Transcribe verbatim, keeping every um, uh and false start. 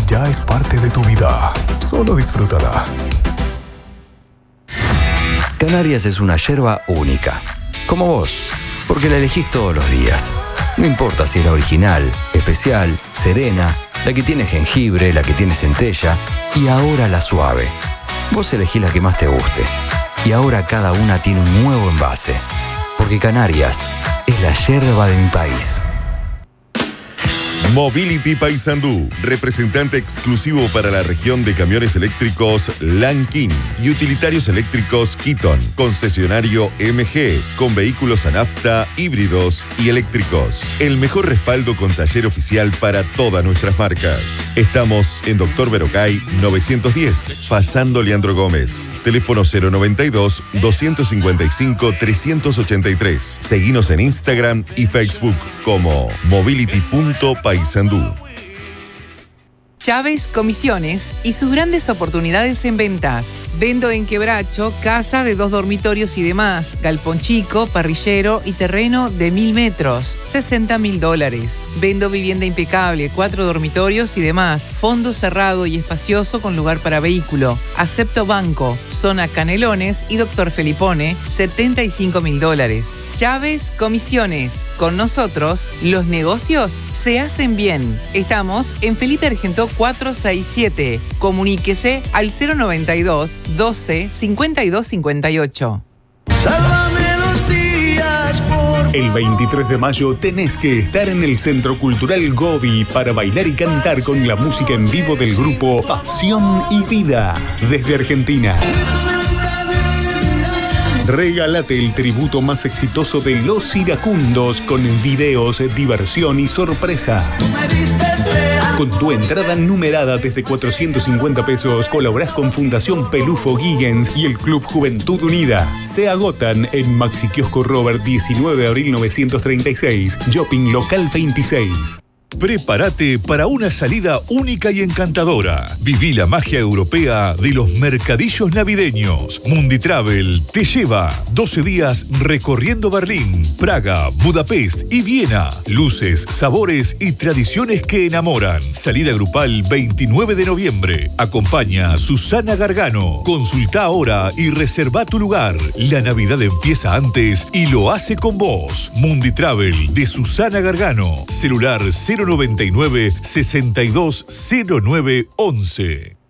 ya es parte de tu vida. Solo disfrútala. Canarias es una yerba única, como vos, porque la elegís todos los días. No importa si es la original, especial, serena, la que tiene jengibre, la que tiene centella y ahora la suave. Vos elegís la que más te guste. Y ahora cada una tiene un nuevo envase. Porque Canarias es la yerba de mi país. Mobility Paysandú, representante exclusivo para la región de camiones eléctricos Lankin y utilitarios eléctricos Keaton, concesionario M G, con vehículos a nafta, híbridos y eléctricos. El mejor respaldo con taller oficial para todas nuestras marcas. Estamos en Doctor Verocay novecientos diez, pasando Leandro Gómez. Teléfono cero noventa y dos, doscientos cincuenta y cinco, trescientos ochenta y tres. Seguinos en Instagram y Facebook como mobility punto paysandú. Chávez Comisiones y sus grandes oportunidades en ventas. Vendo en Quebracho casa de dos dormitorios y demás, galpón chico, parrillero y terreno de mil metros, sesenta mil dólares. Vendo vivienda impecable, cuatro dormitorios y demás, fondo cerrado y espacioso con lugar para vehículo. Acepto banco, zona Canelones y Doctor Felipone, setenta y cinco mil dólares. Chávez Comisiones. Con nosotros, los negocios se hacen bien. Estamos en Felipe Argentó cuatrocientos sesenta y siete. Comuníquese al cero noventa y dos, doce, cincuenta y dos cincuenta y ocho. Sálvame los días, por El veintitrés de mayo tenés que estar en el Centro Cultural Gobi para bailar y cantar con la música en vivo del grupo Pasión y Vida desde Argentina. Regálate el tributo más exitoso de Los Iracundos con videos, diversión y sorpresa. Con tu entrada numerada desde cuatrocientos cincuenta pesos, colaborás con Fundación Pelufo Gigens y el Club Juventud Unida. Se agotan en Maxi Kiosco Robert, diecinueve de abril novecientos treinta y seis, Shopping Local veintiséis. Prepárate para una salida única y encantadora. Viví la magia europea de los mercadillos navideños. Mundi Travel te lleva doce días recorriendo Berlín, Praga, Budapest y Viena. Luces, sabores y tradiciones que enamoran. Salida grupal veintinueve de noviembre. Acompaña a Susana Gargano. Consulta ahora y reserva tu lugar. La Navidad empieza antes y lo hace con vos. Mundi Travel de Susana Gargano. Celular cero noventa y nueve, sesenta y dos, cero nueve once.